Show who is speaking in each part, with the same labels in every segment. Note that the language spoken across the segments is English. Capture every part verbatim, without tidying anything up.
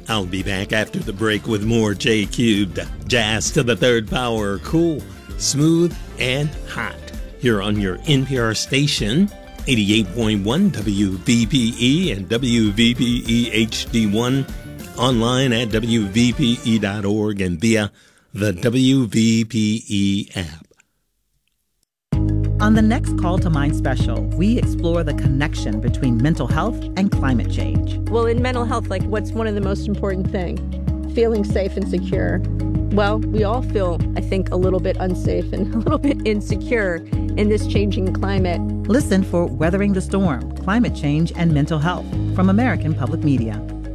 Speaker 1: I'll be back after the break with more J Cubed. Jazz to the third power, cool, smooth, and hot. Here on your N P R station, eighty-eight point one W V P E and W V P E H D one, online at W V P E dot org and via the W V P E app.
Speaker 2: On the next Call to Mind special, we explore the connection between mental health and climate change.
Speaker 3: Well, in mental health, like, what's one of the most important things? Feeling safe and secure. Well, we all feel, I think, a little bit unsafe and a little bit insecure in this changing climate.
Speaker 2: Listen for Weathering the Storm, Climate Change and Mental Health from American Public Media.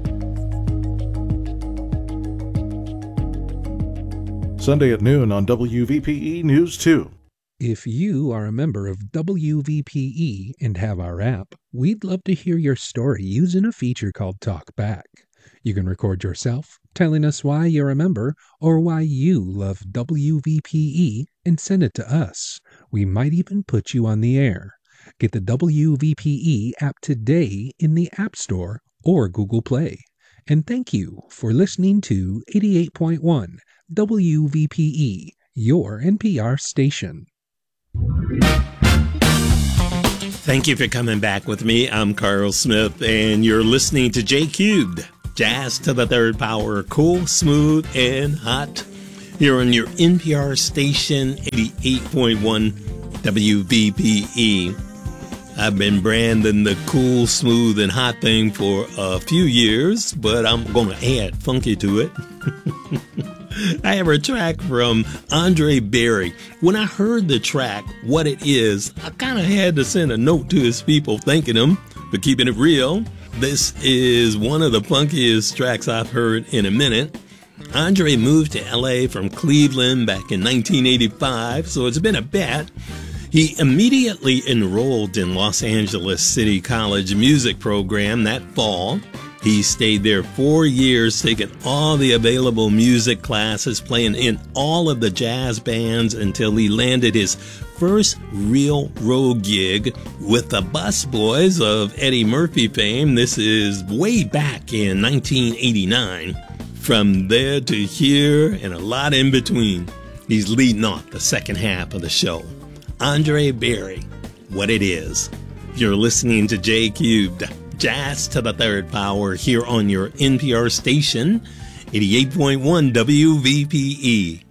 Speaker 4: Sunday at noon on W V P E News two.
Speaker 5: If you are a member of W V P E and have our app, we'd love to hear your story using a feature called Talk Back. You can record yourself telling us why you're a member or why you love W V P E and send it to us. We might even put you on the air. Get the W V P E app today in the App Store or Google Play. And thank you for listening to eighty-eight point one W V P E, your N P R station.
Speaker 1: Thank you for coming back with me. I'm Carl Smith, and you're listening to J Cubed, Jazz to the third power, cool, smooth, and hot. Here on your N P R station, eighty-eight point one W V P E. I've been branding the cool, smooth, and hot thing for a few years, but I'm going to add funky to it. I have a track from Andre Berry. When I heard the track, What It Is, I kind of had to send a note to his people thanking him for keeping it real. This is one of the funkiest tracks I've heard in a minute. Andre moved to L A from Cleveland back in nineteen eighty-five, so it's been a bit. He immediately enrolled in Los Angeles City College music program that fall. He stayed there four years, taking all the available music classes, playing in all of the jazz bands until he landed his first real road gig with the Busboys of Eddie Murphy fame. This is way back in nineteen eighty-nine. From there to here and a lot in between, he's leading off the second half of the show. Andre Berry, What It Is. You're listening to J Cubed, Jazz to the third power, here on your N P R station, eighty-eight point one W V P E.